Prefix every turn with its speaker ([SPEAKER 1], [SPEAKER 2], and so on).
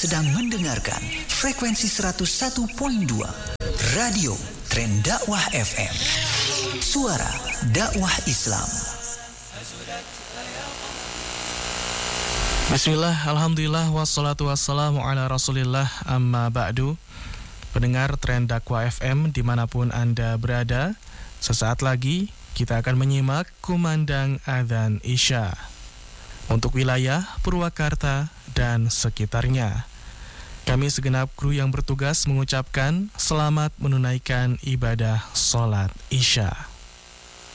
[SPEAKER 1] sedang mendengarkan frekuensi 101.2 Radio Tren Dakwah FM. Suara dakwah Islam.
[SPEAKER 2] Bismillah, alhamdulillah, wassalatu wassalamu ala rasulillah, amma ba'du. Pendengar Tren Dakwah FM dimanapun Anda berada, sesaat lagi kita akan menyimak kumandang adzan Isya untuk wilayah Purwakarta dan sekitarnya. Kami segenap kru yang bertugas mengucapkan selamat menunaikan ibadah sholat Isya.